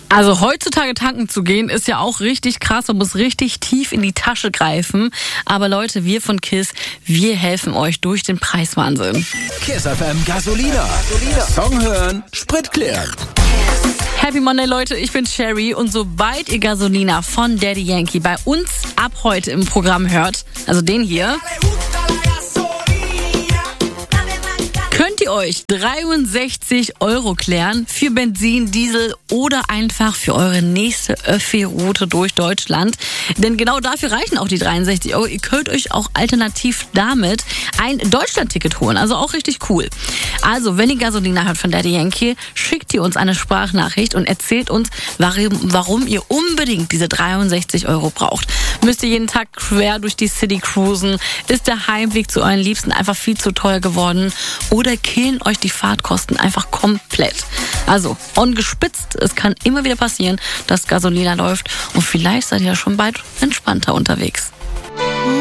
Also heutzutage tanken zu gehen ist ja auch richtig krass. Man muss richtig tief in die Tasche greifen. Aber Leute, wir von KISS, wir helfen euch durch den Preiswahnsinn. KISS FM Gasolina. Song hören, Sprit klären. Happy Monday, Leute, ich bin Sherry und sobald ihr Gasolina von Daddy Yankee bei uns ab heute im Programm hört, also den hier, könnt ihr euch 63 € klären für Benzin, Diesel oder einfach für eure nächste Öffi-Route durch Deutschland. Denn genau dafür reichen auch die 63 €. Ihr könnt euch auch alternativ damit ein Deutschland-Ticket holen. Also auch richtig cool. Also, wenn ihr Gasolina hört von Daddy Yankee, schickt ihr uns eine Sprachnachricht und erzählt uns, warum ihr unbedingt diese 63 € braucht. Müsst ihr jeden Tag quer durch die City cruisen? Ist der Heimweg zu euren Liebsten einfach viel zu teuer geworden? Oder killen euch die Fahrtkosten einfach komplett? Also, ungespitzt, es kann immer wieder passieren, dass Gasolina läuft und vielleicht seid ihr ja schon bald entspannter unterwegs.